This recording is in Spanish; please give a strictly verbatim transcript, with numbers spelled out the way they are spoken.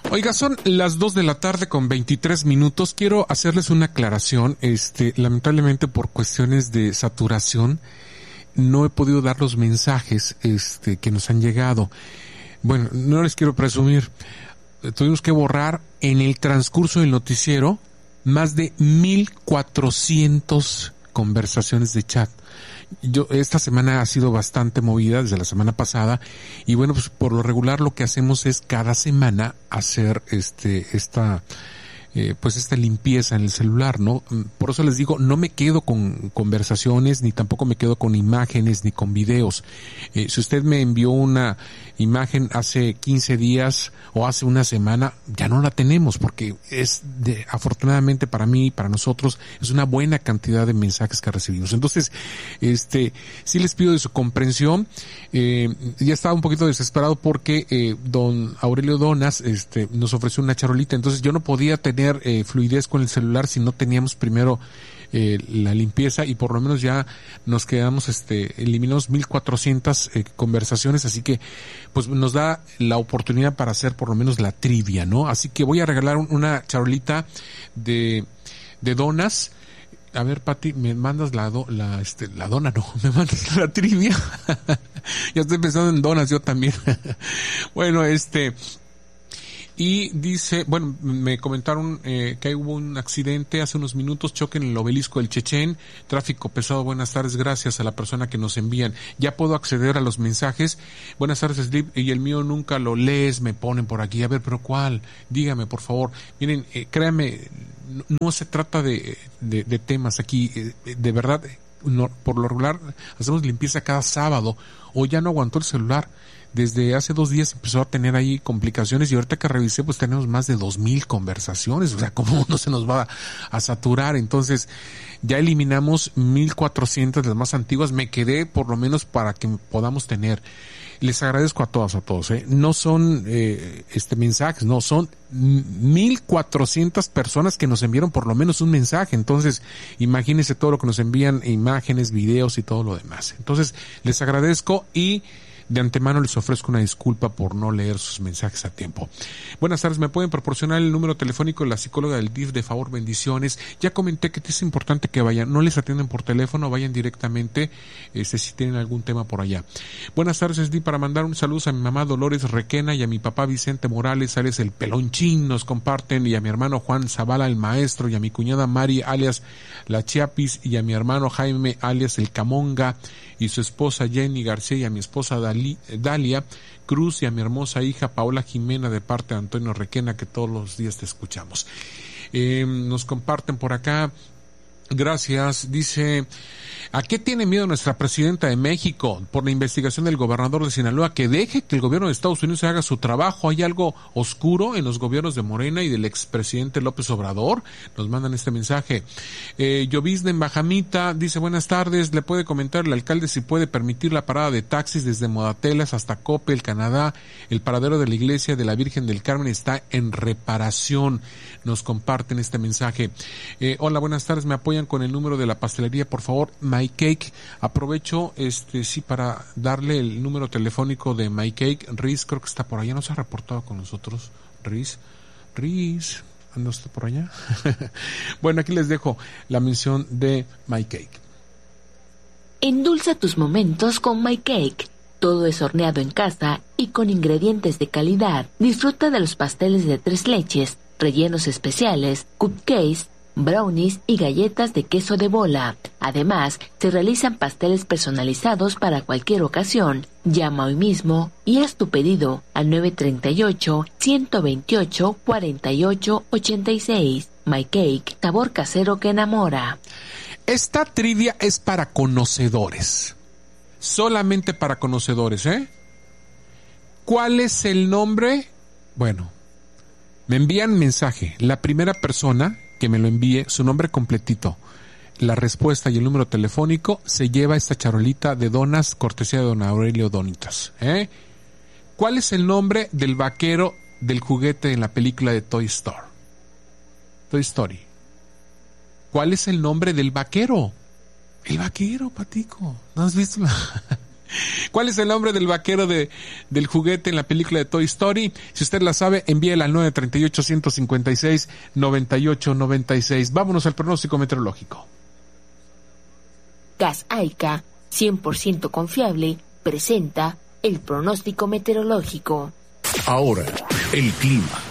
Oiga, son las dos de la tarde con veintitrés minutos. Quiero hacerles una aclaración. Este, lamentablemente por cuestiones de saturación no he podido dar los mensajes este que nos han llegado. Bueno, no les quiero presumir. Tuvimos que borrar en el transcurso del noticiero más de mil cuatrocientas conversaciones de chat. Yo, esta semana ha sido bastante movida desde la semana pasada y bueno, pues por lo regular lo que hacemos es cada semana hacer este, esta, eh, pues esta limpieza en el celular, ¿no? Por eso les digo, no me quedo con conversaciones, ni tampoco me quedo con imágenes, ni con videos. Eh, si usted me envió una imagen hace quince días o hace una semana, ya no la tenemos porque es de, afortunadamente para mí, para nosotros, es una buena cantidad de mensajes que recibimos. Entonces, este, sí les pido de su comprensión. Eh, ya estaba un poquito desesperado porque eh, don Aurelio Donas, este, nos ofreció una charolita, entonces yo no podía tener eh, fluidez con el celular si no teníamos primero Eh, la limpieza y por lo menos ya nos quedamos, este, eliminamos mil cuatrocientas eh, conversaciones, así que pues nos da la oportunidad para hacer por lo menos la trivia, ¿no? Así que voy a regalar un, una charolita de, de donas. A ver, Pati, me mandas la do, la este la dona, no, me mandas la trivia. Ya estoy pensando en donas yo también. Bueno, este y dice, bueno, me comentaron eh, que hubo un accidente hace unos minutos, choque en el obelisco del Chechén, tráfico pesado. Buenas tardes, gracias a la persona que nos envían. Ya puedo acceder a los mensajes. Buenas tardes, Slip, y el mío nunca lo lees, me ponen por aquí. A ver, pero ¿cuál? Dígame, por favor. Miren, eh, créanme, no, no se trata de, de, de temas aquí, eh, de verdad, no, por lo regular hacemos limpieza cada sábado, o ya no aguantó el celular. Desde hace dos días empezó a tener ahí complicaciones y ahorita que revisé pues tenemos más de dos mil conversaciones, o sea, ¿cómo no se nos va a, a saturar? Entonces ya eliminamos mil cuatrocientas de las más antiguas, me quedé por lo menos para que podamos tener. Les agradezco a todas, a todos, ¿eh? No son eh, este mensajes, no, son mil cuatrocientas personas que nos enviaron por lo menos un mensaje. Entonces, imagínense todo lo que nos envían, imágenes, videos y todo lo demás. Entonces, les agradezco y de antemano les ofrezco una disculpa por no leer sus mensajes a tiempo. Buenas tardes, ¿me pueden proporcionar el número telefónico de la psicóloga del D I F? De favor, bendiciones. Ya comenté que es importante que vayan, no les atienden por teléfono, vayan directamente, este, si tienen algún tema por allá. Buenas tardes, D I F, para mandar un saludo a mi mamá Dolores Requena y a mi papá Vicente Morales, alias el Pelonchín, nos comparten, y a mi hermano Juan Zavala, el maestro, y a mi cuñada Mari, alias la Chiapis, y a mi hermano Jaime, alias el Camonga, y su esposa Jenny García, y a mi esposa Dali, Dalia Cruz, y a mi hermosa hija Paola Jimena, de parte de Antonio Requena, que todos los días te escuchamos. Eh, nos comparten por acá. Gracias. Dice, ¿a qué tiene miedo nuestra presidenta de México? Por la investigación del gobernador de Sinaloa, que deje que el gobierno de Estados Unidos haga su trabajo. ¿Hay algo oscuro en los gobiernos de Morena y del expresidente López Obrador? Nos mandan este mensaje. Eh, Llovizna en Bajamita dice, buenas tardes, ¿le puede comentar el alcalde si puede permitir la parada de taxis desde Modatelas hasta Coppel, Canadá? El paradero de la iglesia de la Virgen del Carmen está en reparación. Nos comparten este mensaje. Eh, hola, buenas tardes, me apoyan con el número de la pastelería, por favor, My Cake. Aprovecho, este, sí, para darle el número telefónico de My Cake. Riz, creo que está por allá, no se ha reportado con nosotros. Riz, Riz, ¿anda usted por allá? Bueno, aquí les dejo la mención de My Cake. Endulza tus momentos con My Cake. Todo es horneado en casa y con ingredientes de calidad. Disfruta de los pasteles de tres leches, rellenos especiales, cupcakes, brownies y galletas de queso de bola. Además, se realizan pasteles personalizados para cualquier ocasión. Llama hoy mismo y haz tu pedido al nueve tres ocho, uno dos ocho, cuatro ocho ocho seis. My Cake, sabor casero que enamora. Esta trivia es para conocedores. Solamente para conocedores, ¿eh? ¿Cuál es el nombre? Bueno, me envían mensaje. La primera persona que me lo envíe, su nombre completito, la respuesta y el número telefónico, se lleva esta charolita de donas, cortesía de don Aurelio Donitas. ¿Eh? ¿Cuál es el nombre del vaquero del juguete en la película de Toy Story? Toy Story. ¿Cuál es el nombre del vaquero? El vaquero, Patico. ¿No has visto la... ¿Cuál es el nombre del vaquero de del juguete en la película de Toy Story? Si usted la sabe, envíela al nueve tres ocho, uno cinco seis, nueve ocho nueve seis. Vámonos al pronóstico meteorológico. Gas Aica, cien por ciento confiable, presenta el pronóstico meteorológico. Ahora, el clima.